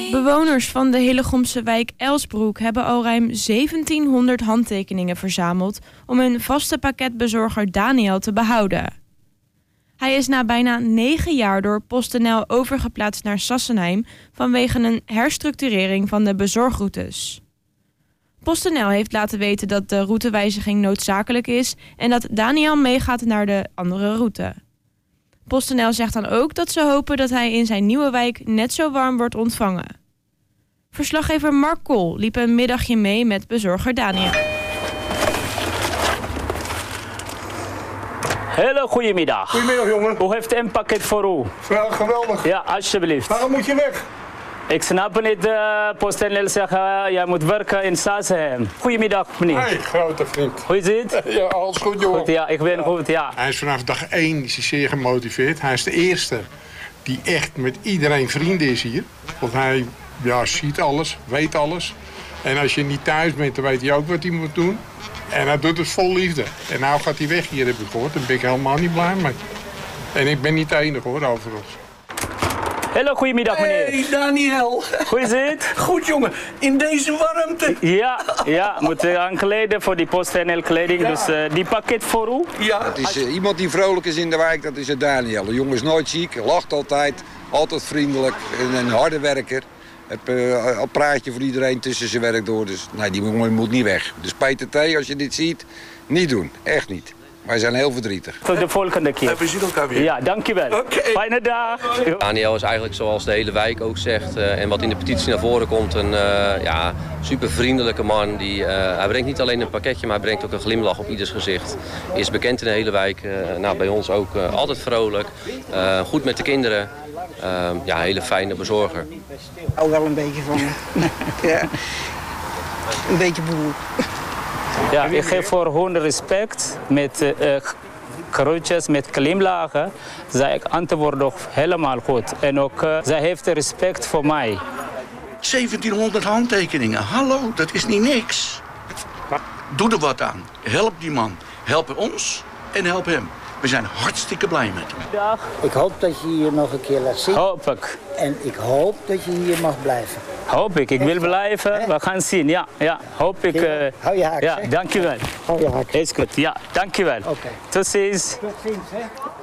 Bewoners van de Hillegomse wijk Elsbroek hebben al ruim 1700 handtekeningen verzameld om hun vaste pakketbezorger Daniel te behouden. Hij is na bijna 9 jaar door PostNL overgeplaatst naar Sassenheim vanwege een herstructurering van de bezorgroutes. PostNL heeft laten weten dat de routewijziging noodzakelijk is en dat Daniel meegaat naar de andere route. PostNL zegt dan ook dat ze hopen dat hij in zijn nieuwe wijk net zo warm wordt ontvangen. Verslaggever Mark Kool liep een middagje mee met bezorger Daniel. Hele goedemiddag. Goedemiddag, jongen. Hoe heeft een pakket voor u? Ja, geweldig. Ja, alsjeblieft. Waarom moet je weg? Ik snap niet, PostNL zeggen, jij moet werken in Sassenheim. Goedemiddag, meneer. Hey, grote vriend. Hoe is het? Ja, alles goed, jongen. Goed, ja, ik ben goed, ja. Hij is vanaf dag 1 is hij zeer gemotiveerd. Hij is de eerste die echt met iedereen vrienden is hier. Want hij ziet alles, weet alles. En als je niet thuis bent, dan weet hij ook wat hij moet doen. En hij doet het vol liefde. En nou gaat hij weg hier, heb ik gehoord. Daar ben ik helemaal niet blij mee. En ik ben niet de enige, hoor, overigens. Hele goedemiddag, meneer. Hey Daniel. Hoe is het? Goed, jongen. In deze warmte. Ja, moet aankleden voor die PostNL kleding. Ja. Dus die pakket voor u? Ja. Het is iemand die vrolijk is in de wijk, dat is het Daniel. De jongen is nooit ziek, lacht altijd vriendelijk, een harde werker. Al praatje voor iedereen tussen zijn werk door, dus nee, die jongen moet niet weg. Dus Peter T, als je dit ziet, niet doen, echt niet. Wij zijn heel verdrietig. Tot de volgende keer. We zien elkaar weer. Ja, dankjewel. Okay. Fijne dag. Daniel is eigenlijk zoals de hele wijk ook zegt en wat in de petitie naar voren komt een super vriendelijke man. Hij brengt niet alleen een pakketje, maar hij brengt ook een glimlach op ieders gezicht. Is bekend in de hele wijk, bij ons ook altijd vrolijk, goed met de kinderen. Hele fijne bezorger. Ik hou wel een beetje van ja. Een beetje boel. Ja, ik geef voor hun respect met groetjes, met glimlachen. Zij antwoordt ook helemaal goed. En ook zij heeft respect voor mij. 1700 handtekeningen. Hallo, dat is niet niks. Doe er wat aan. Help die man. Help ons en help hem. We zijn hartstikke blij met hem. Dag. Ik hoop dat je hier nog een keer laat zien. Hoop ik. En ik hoop dat je hier mag blijven. Hoop ik. Ik wil blijven. We gaan zien. Ja. Hoop ik. Hou je haak. Ja, dankjewel. Hou je haak. Is goed. Ja, dankjewel. Oké. Tot ziens. Tot ziens, hè.